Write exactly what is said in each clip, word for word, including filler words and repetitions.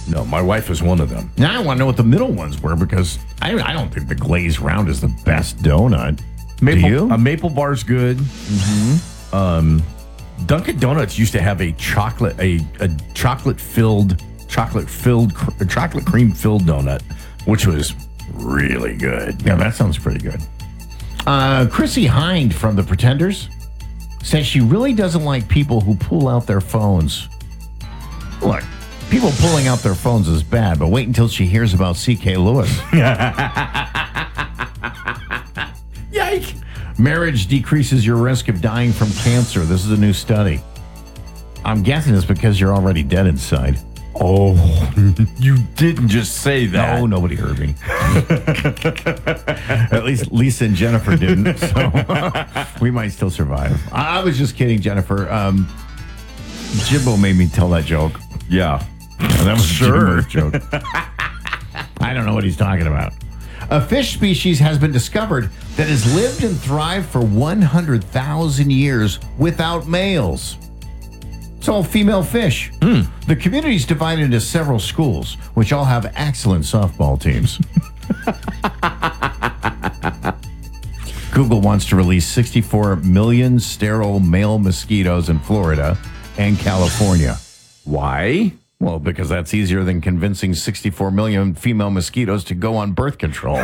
No, my wife is one of them. Now I want to know what the middle ones were because I, I don't think the glazed round is the best donut. Maple, Do you? A maple bar's good. Mm-hmm. Um, Dunkin' Donuts used to have a chocolate, a, a chocolate filled, chocolate filled, cr- chocolate cream filled donut, which was really good. Yeah, that sounds pretty good. Uh, Chrissy Hind from The Pretenders says she really doesn't like people who pull out their phones. Look, people pulling out their phones is bad, but wait until she hears about C K Lewis. Yike! Marriage decreases your risk of dying from cancer. This is a new study. I'm guessing it's because you're already dead inside. Oh, you didn't just say that. No, nobody heard me. At least Lisa and Jennifer didn't, so we might still survive. I was just kidding, Jennifer. Um, Jimbo made me tell that joke. Yeah. That was Sure. a joke. I don't know what he's talking about. A fish species has been discovered that has lived and thrived for one hundred thousand years without males. It's all female fish. Mm. The community is divided into several schools, which all have excellent softball teams. Google wants to release sixty-four million sterile male mosquitoes in Florida and California. Why? Well, because that's easier than convincing sixty-four million female mosquitoes to go on birth control.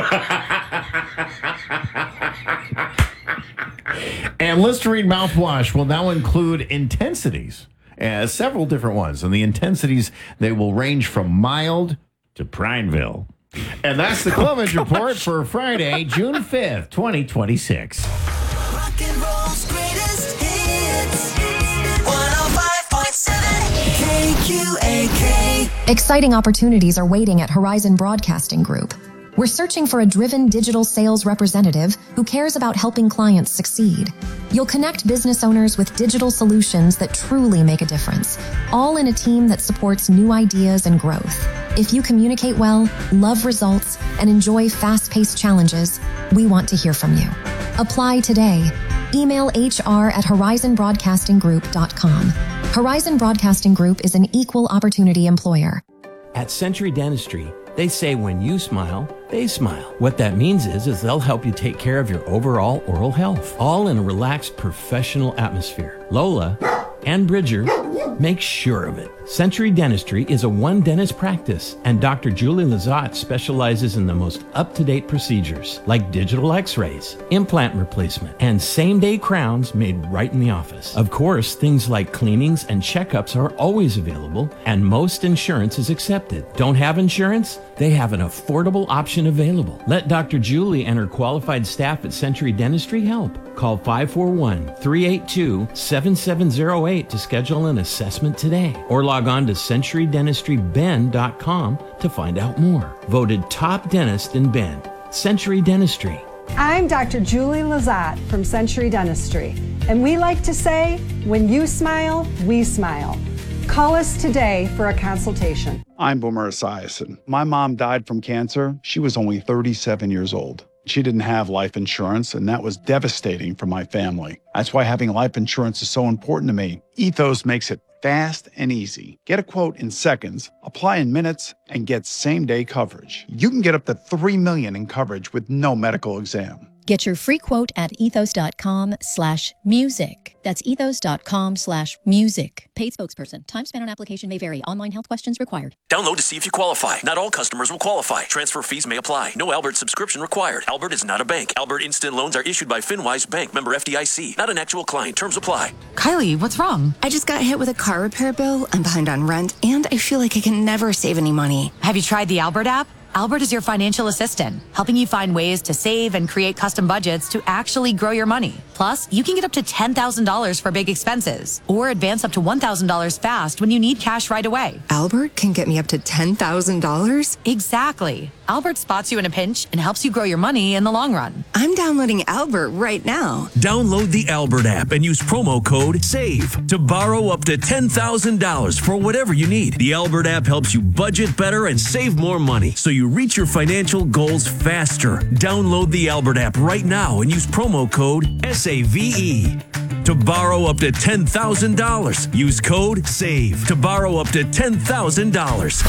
And Listerine mouthwash will now include intensities, uh, several different ones. And the intensities, they will range from mild to Prineville. And that's the Club Edge Report for Friday, June fifth, twenty twenty-six. Rock and roll's greatest hits. one oh five point seven K Q A K. Exciting opportunities are waiting at Horizon Broadcasting Group. We're searching for a driven digital sales representative who cares about helping clients succeed. You'll connect business owners with digital solutions that truly make a difference, all in a team that supports new ideas and growth. If you communicate well, love results, and enjoy fast-paced challenges, we want to hear from you. Apply today. Email H R at horizon broadcasting group dot com. Horizon Broadcasting Group is an equal opportunity employer. At Century Dentistry, they say when you smile, they smile. What that means is, is they'll help you take care of your overall oral health, all in a relaxed, professional atmosphere. Lola and Bridger make sure of it. Century Dentistry is a one-dentist practice, and Doctor Julie Lazat specializes in the most up-to-date procedures, like digital x-rays, implant replacement, and same-day crowns made right in the office. Of course, things like cleanings and checkups are always available, and most insurance is accepted. Don't have insurance? They have an affordable option available. Let Doctor Julie and her qualified staff at Century Dentistry help. Call five four one, three eight two, seven seven zero eight to schedule an assessment today, or log on to century dentistry bend dot com to find out more. Voted top dentist in Bend. Century Dentistry. I'm Doctor Julie Lazat from Century Dentistry, and we like to say, when you smile, we smile. Call us today for a consultation. I'm Boomer Esiason. My mom died from cancer. She was only thirty-seven years old. She didn't have life insurance, and that was devastating for my family. That's why having life insurance is so important to me. Ethos makes it fast and easy. Get a quote in seconds, apply in minutes, and get same-day coverage. You can get up to three million dollars in coverage with no medical exam. Get your free quote at ethos.com slash music. That's ethos.com slash music. Paid spokesperson. Time spent on application may vary. Online health questions required. Download to see if you qualify. Not all customers will qualify. Transfer fees may apply. No Albert subscription required. Albert is not a bank. Albert Instant Loans are issued by FinWise Bank, member F D I C. Not an actual client. Terms apply. Kylie, what's wrong? I just got hit with a car repair bill. I'm behind on rent, and I feel like I can never save any money. Have you tried the Albert app? Albert is your financial assistant, helping you find ways to save and create custom budgets to actually grow your money. Plus, you can get up to ten thousand dollars for big expenses or advance up to one thousand dollars fast when you need cash right away. Albert can get me up to ten thousand dollars? Exactly. Albert spots you in a pinch and helps you grow your money in the long run. I'm downloading Albert right now. Download the Albert app and use promo code SAVE to borrow up to ten thousand dollars for whatever you need. The Albert app helps you budget better and save more money so you reach your financial goals faster. Download the Albert app right now and use promo code S A V E. To borrow up to ten thousand dollars, use code SAVE to borrow up to ten thousand dollars.